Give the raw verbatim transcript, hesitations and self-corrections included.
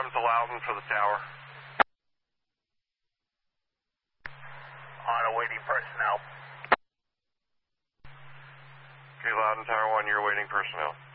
Confirm to Loudon for the tower. On awaiting personnel. Okay, Loudon, Tower one, you're awaiting personnel.